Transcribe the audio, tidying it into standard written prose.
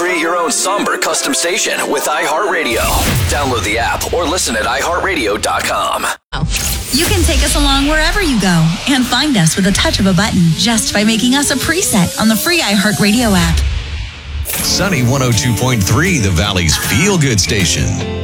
Create your own somber custom station with iHeartRadio. Download the app or listen at iHeartRadio.com. You can take us along wherever you go and find us with a touch of a button just by making us a preset on the free iHeartRadio app. Sunny 102.3, the Valley's feel-good station.